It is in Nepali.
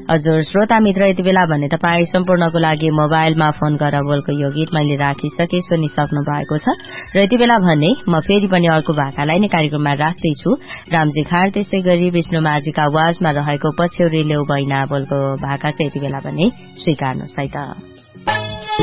हजुर श्रोता मित्र यति बेला भने तपाईँ सम्पूर्णको लागि मोबाइलमा फोन गर बोलको यो गीत मैले राखिसके सुनिसक्नु भएको छ र यति बेला भने म फेरि पनि अर्को भाकालाई नै कार्यक्रममा राख्दैछु। रामजी खाँड त्यसै गरी विष्णु माझीका आवाजमा रहेको पछ्यौरी ल्याउ बैना बोलको भाका चाहिँ यति बेला भने स्वीकार्नुहोस् है त।